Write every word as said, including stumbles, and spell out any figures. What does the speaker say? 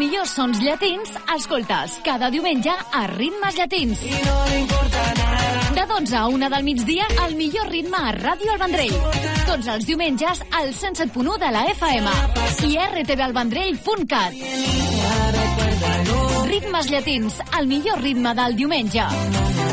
millors sons llatins, escoltes cada diumenge a Ritmes Llatins. De dotze a una del migdia, el millor ritme a Ràdio El Vendrell. Tots els diumenges al cent set punt u de la F M i r t v el vendrell punt cat. Ritmes Llatins, el millor ritme del diumenge.